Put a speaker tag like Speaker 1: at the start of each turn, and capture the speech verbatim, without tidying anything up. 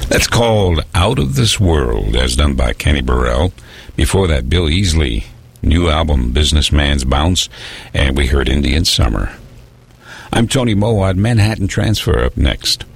Speaker 1: That's called Out of This World, as done by Kenny Burrell. Before that, Bill Easley, new album, Businessman's Bounce, and we heard Indian Summer. I'm Tony Mowat, Manhattan Transfer up next.